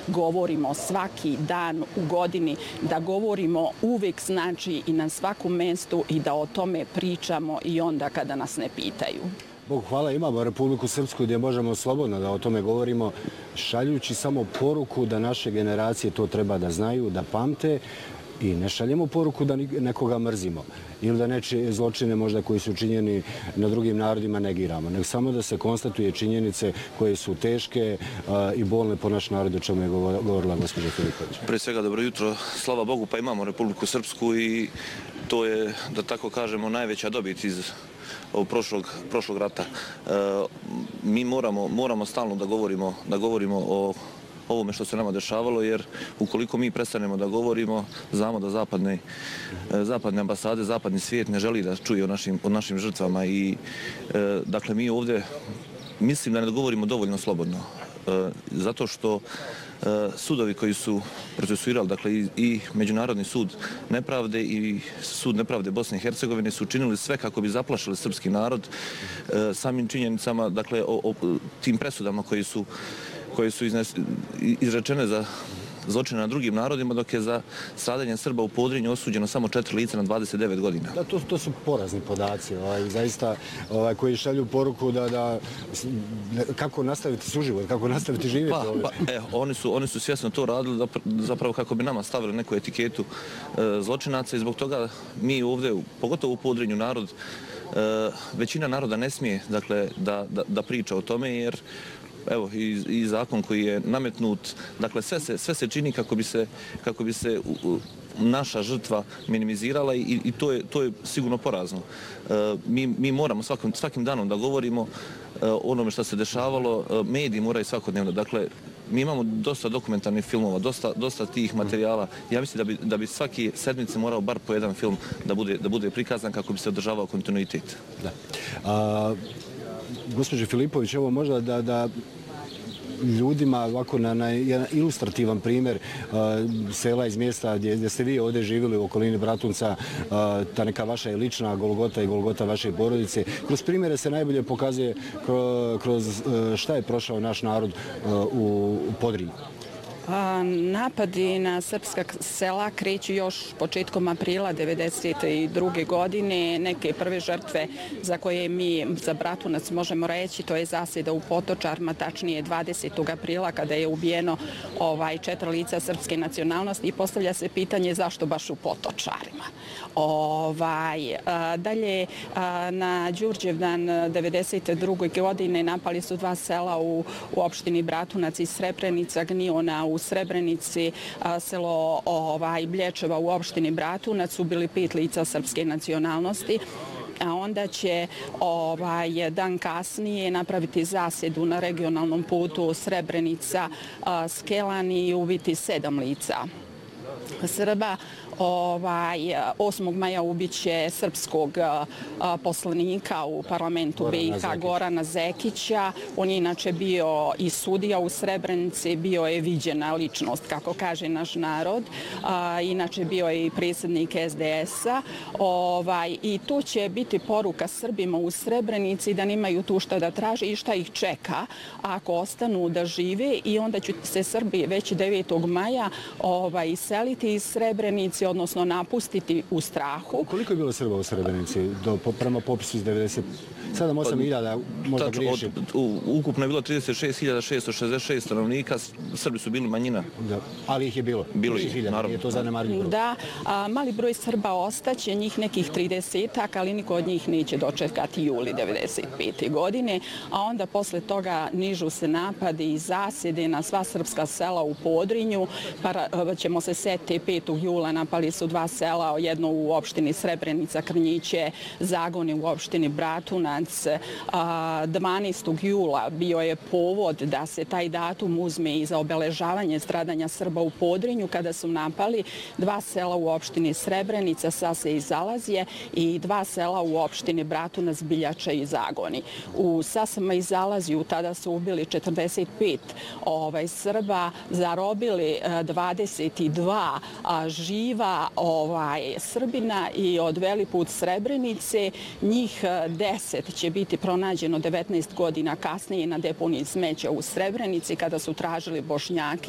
govorimo svaki dan u godini, da govorimo uvijek znači i na svakom mjestu i da o tome pričamo i onda kada nas ne pitaju. Bogu hvala, imamo Republiku Srpsku gdje možemo slobodno da o tome govorimo, šaljući samo poruku da naše generacije to treba da znaju, da pamte i ne šaljemo poruku da nekoga mrzimo ili da nečije zločine možda koji su činjeni na drugim narodima negiramo, nego samo da se konstatuje činjenice koje su teške i bolne po naš narod, o čemu je govorila gospođa Filipović. Prije svega dobro jutro, slava Bogu, pa imamo Republiku Srpsku i to je, da tako kažemo, najveća dobit iz ovog prošlog rata. Mi moramo stalno da govorimo o ovome što se nama dešavalo, jer ukoliko mi prestanemo da govorimo, znamo da zapadne ambasade, zapadni svijet ne želi da čuje o našim žrtvama i dakle mi ovdje mislim da ne govorimo dovoljno slobodno. Zato što sudovi koji su procesuirali, dakle i Međunarodni sud nepravde i Sud nepravde Bosne i Hercegovine su učinili sve kako bi zaplašili srpski narod samim činjenicama, dakle o tim presudama koje su izrečene za zločine na drugim narodima, dok je za stradanje Srba u Podrinju osuđeno samo 4 lica na 29 godina. Da, to su porazni podaci, zaista koji šalju poruku da kako nastaviti suživot, kako nastaviti živjeti ovdje. Oni su svjesno to radili zapravo kako bi nama stavili neku etiketu zločinaca i zbog toga mi ovdje, pogotovo u Podrinju, narod, većina naroda ne smije da priča o tome, jer evo i zakon koji je nametnut, dakle sve se čini kako bi se naša žrtva minimizirala i to je sigurno porazno. Mi moramo svakim danom da govorimo o onome što se dešavalo, mediji moraju svakodnevno. Dakle, mi imamo dosta dokumentarnih filmova, dosta tih materijala. Ja mislim da bi svaki sedmice morao bar po jedan film da bude prikazan kako bi se održavao kontinuitet. Gospođo Filipović, evo možda da ljudima ovako na jedan ilustrativan primjer sela iz mjesta gdje ste vi ovdje živjeli u okolini Bratunca, ta neka vaša je lična Golgota i Golgota vaše porodice. Kroz primjere se najbolje pokazuje kroz šta je prošao naš narod u Podrinju. Napadi na srpska sela kreću još početkom aprila 1992. godine. Neke prve žrtve za koje mi za Bratunac možemo reći, to je zasjeda u Potočarima, tačnije 20. aprila kada je ubijeno 4 lica srpske nacionalnosti i postavlja se pitanje zašto baš u Potočarima. Dalje, na Đurđevdan 1992. godine napali su 2 sela u opštini Bratunac i Srebrenica, Gniona u Srebrenici, selo Blječeva u opštini Bratunac, ubili 5 lica srpske nacionalnosti. A onda će dan kasnije napraviti zasjedu na regionalnom putu Srebrenica Skelani i ubiti 7 lica Srba. 8. maja ubiće srpskog poslanika u parlamentu BiH Gorana Zekića. On je inače bio i sudija u Srebrenici, bio je viđena ličnost, kako kaže naš narod. Inače bio je i predsjednik SDS-a. I tu će biti poruka Srbima u Srebrenici da nemaju tu šta da traže i šta ih čeka ako ostanu da žive, i onda će se Srbi već 9. maja iseliti iz Srebrenice, odnosno napustiti u strahu. Koliko je bilo Srba u Srebrenici prema popisu iz 90? 7-8 možda griješi. Ukupno je bilo 36.666 stanovnika, Srbi su bili manjina. Ali ih je bilo? Bilo ih, naravno. Je to zanemarljiv broj? Da, mali broj Srba ostaće, njih nekih 30-ak, ali niko od njih neće dočekati juli 1995. godine, a onda posle toga nižu se napadi i zasjede na sva srpska sela u Podrinju. Pa ćemo se setiti 5. jula napali su 2 sela, jedno u opštini Srebrenica, Krnjiće, Zagoni u opštini Bratunac. 12. jula bio je povod da se taj datum uzme i za obeležavanje stradanja Srba u Podrinju, kada su napali 2 sela u opštini Srebrenica, Sase i Zalazje, i 2 sela u opštini Bratunac, Biljača i Zagoni. U Sasama i Zalazju tada su ubili 45 Srba, zarobili 22 živa Srbina i odveli put Srebrenice. Njih 10 će biti pronađeno 19 godina kasnije na deponiji smeća u Srebrenici kada su tražili Bošnjaki.